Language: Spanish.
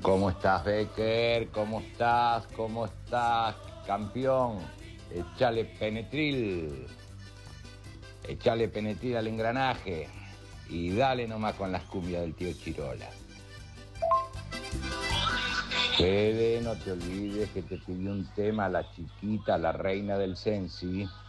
¿Cómo estás, Becker? ¿Cómo estás? ¿Cómo estás, campeón? Echale penetril. Echale penetril al engranaje. Y dale nomás con las cumbias del tío Chirola. Fede, no te olvides que te pidió un tema la chiquita, la reina del Sensi.